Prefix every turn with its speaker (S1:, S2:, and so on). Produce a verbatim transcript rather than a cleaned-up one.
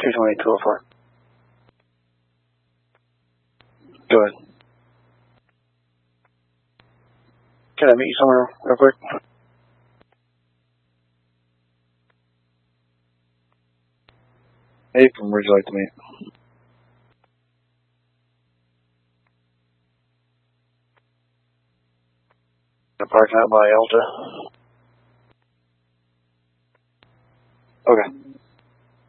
S1: two twenty, two oh four. Go ahead. Can I meet you somewhere real quick? Hey, from where'd you like to meet? The parking lot by Elta.